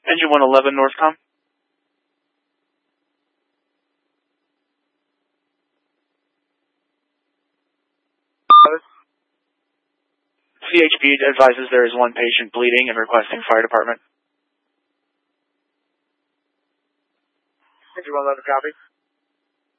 Engine 111 Northcom. CHP advises there is one patient bleeding and requesting fire department. Engine 111, copy.